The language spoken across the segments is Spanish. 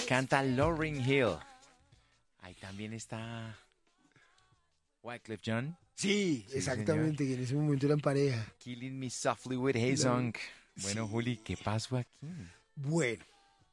canta Lauryn Hill. Ahí también está Wyclef Jean. Sí, Sí, exactamente, que en ese momento eran pareja. Killing Me Softly with Hazel. Bueno, Sí. Juli, ¿qué pasó aquí? Bueno,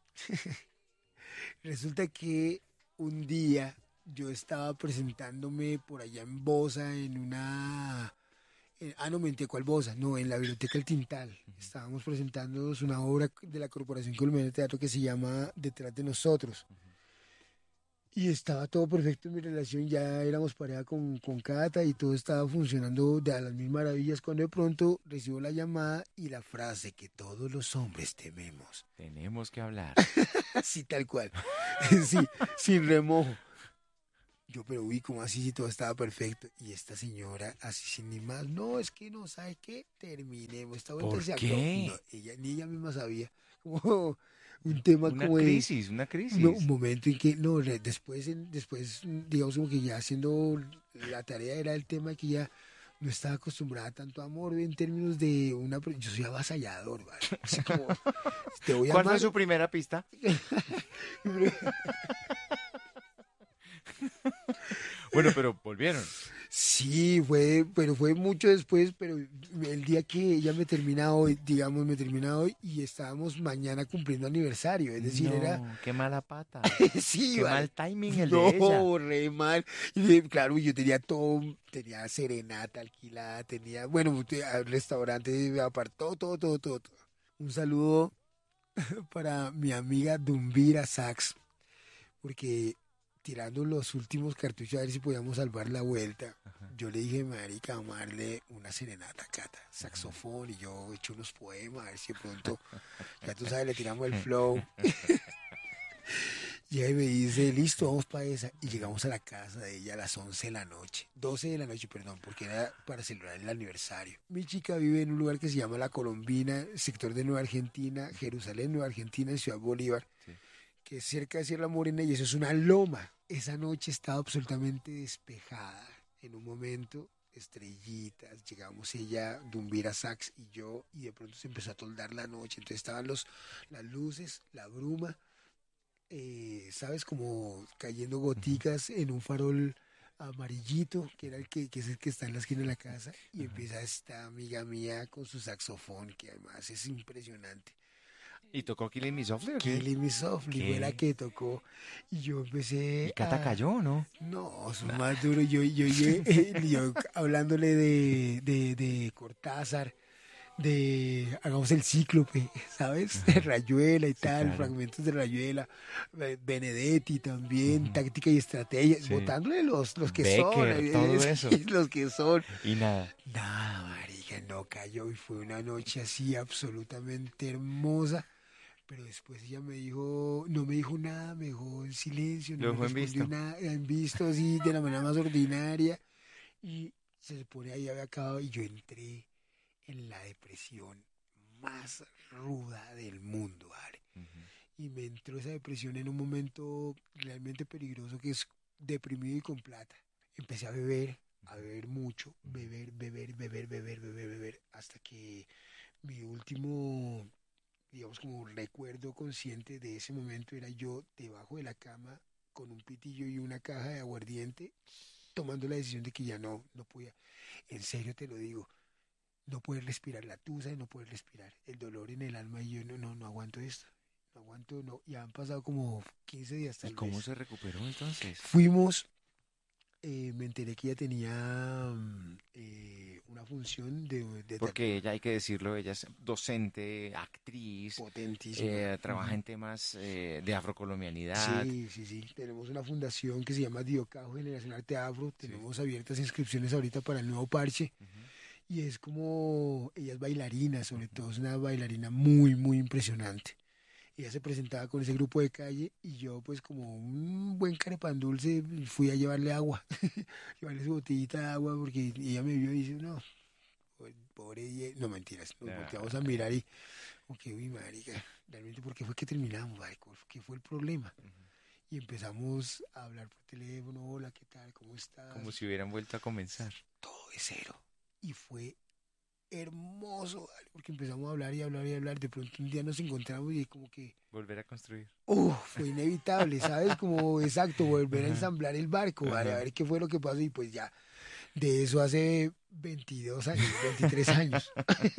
resulta que un día yo estaba presentándome por allá en Bosa en una... no, mentira, ¿cuál Bosa? No, en la Biblioteca El Tintal. Estábamos presentándonos una obra de la Corporación Colombiana de Teatro que se llama Detrás de Nosotros. Y estaba todo perfecto en mi relación, ya éramos pareja con Cata y todo estaba funcionando de a las mil maravillas cuando de pronto recibo la llamada y la frase que todos los hombres tememos. Tenemos que hablar. Así tal cual. Sí, sin remojo. Yo, pero uy, ¿cómo así si todo estaba perfecto? Y esta señora, así sin ni más, no, es que no sabe qué, terminemos. Esta vuelta ¿Por se acabó. qué? No, ella, ni ella misma sabía. Como un tema Una como de, crisis, una no, un crisis. momento en que, no, después, digamos como que ya haciendo la tarea era el tema que ya no estaba acostumbrada a tanto amor en términos de una, yo soy avasallador, ¿vale? Así como, te voy a ¿Cuál fue amar. su primera pista? Bueno, pero volvieron. Sí, pero fue mucho después, pero el día que ella me termina hoy, digamos, me termina hoy y estábamos mañana cumpliendo aniversario, es decir, era, No, qué mala pata. sí, Qué mal vale, timing el de ella. no, re mal, claro, yo tenía todo, tenía serenata alquilada, tenía, bueno, restaurante, apartó, todo. Un saludo para mi amiga Dumbira Sax, porque tirando los últimos cartuchos a ver si podíamos salvar la vuelta, yo le dije, marica, vamos a darle una serenata a Cata, saxofón, y yo he hecho unos poemas, a ver si de pronto, ya tú sabes, le tiramos el flow. Y ahí me dice, listo, vamos para esa. Y llegamos a la casa de ella a las 11 de la noche, 12 de la noche, perdón, porque era para celebrar el aniversario. Mi chica vive en un lugar que se llama La Colombina, sector de Nueva Argentina, Jerusalén, Nueva Argentina, en Ciudad Bolívar, Sí. que es cerca de Sierra Morena y eso es una loma. Esa noche estaba absolutamente despejada. En un momento, estrellitas, llegamos ella, Dumbira Sax y yo, y de pronto se empezó a toldar la noche. Entonces estaban las luces, la bruma, ¿sabes? Como cayendo Ujú, goticas en un farol amarillito, que era que es el que está en la esquina de la casa, y ujú. empieza esta amiga mía con su saxofón, que además es impresionante. ¿Y tocó Killing Me Softly o qué? Killing Me Softly fue la ¿Qué? que tocó y yo ¿Y empecé Cata a... cayó o no? No, son Nah. más duros. Yo hablándole de Cortázar, de hagamos el cíclope, ¿sabes? De Ajá. Rayuela y Sí, tal, claro. fragmentos de Rayuela, Benedetti también, Ujú, táctica y estrategia, sí. botándole los que son, Becker, todo eso. sí, los que son. Y nada. Nada, marica, no cayó y fue una noche así absolutamente hermosa. Pero después ella me dijo, no me dijo nada, me dejó en silencio, no Lo me dejó en respondió visto. nada, en visto así de la manera más ordinaria. Y se supone ahí había acabado y yo entré en la depresión más ruda del mundo, ¿vale? Ujú, Y me entró esa depresión en un momento realmente peligroso que es deprimido y con plata. Empecé a beber mucho, ujú. beber, hasta que mi último, digamos, como recuerdo consciente de ese momento era yo debajo de la cama con un pitillo y una caja de aguardiente, tomando la decisión de que ya no podía. En serio te lo digo, no puedes respirar la tusa y no puedes respirar. El dolor en el alma y yo no aguanto esto. No aguanto, no. Ya han pasado como 15 días ¿Y tal cómo vez. se recuperó entonces? Fuimos, me enteré que ella tenía una función de Porque ella, hay que decirlo, ella es docente, actriz, potentísima. trabaja en temas de afrocolombianidad. Sí. Tenemos una fundación que se llama Diocajo Generación Arte Afro. Sí. Tenemos abiertas inscripciones ahorita para el nuevo parche. Ujú, Y es como, ella es bailarina, sobre ujú. todo es una bailarina muy impresionante. Ella se presentaba con ese grupo de calle y yo pues como un buen carepán dulce fui a llevarle agua, llevarle su botellita de agua porque ella me vio y dice, no, pobre, no mentiras, nos volteamos a Ay, mirar y, ok, uy, marica, realmente, ¿por qué fue que terminamos, marico? ¿Qué fue el problema? ujú. Y empezamos a hablar por teléfono, hola, ¿qué tal? ¿Cómo Como estás? si hubieran vuelto a comenzar. Todo de cero. Y fue hermoso, ¿vale? Porque empezamos a hablar y hablar y hablar. De pronto un día nos encontramos y como que, Volver a construir. fue inevitable, ¿sabes? Como exacto, volver a Ajá, ensamblar el barco, ¿vale? A ajá. ver qué fue lo que pasó y pues ya, de eso hace 22 años, 23 años.